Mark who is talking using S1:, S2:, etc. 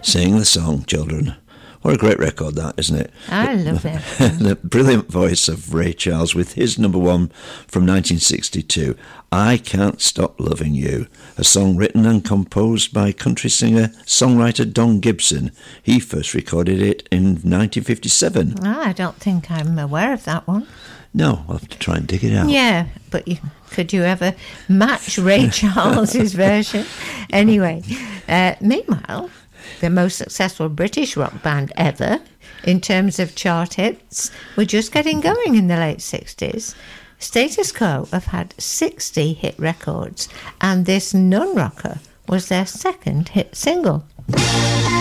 S1: Sing the song, children. What a great record that, isn't it?
S2: I love it.
S1: The brilliant voice of Ray Charles with his number one from 1962, I Can't Stop Loving You, a song written and composed by country singer-songwriter Don Gibson. He first recorded it in 1957.
S2: I don't think I'm aware of that one.
S1: No, I'll have to try and dig it out.
S2: Yeah, but could you ever match Ray Charles's version? Anyway, meanwhile, the most successful British rock band ever in terms of chart hits were just getting going in the late 60s. Status Quo have had 60 hit records, and this Nun Rocker was their second hit single.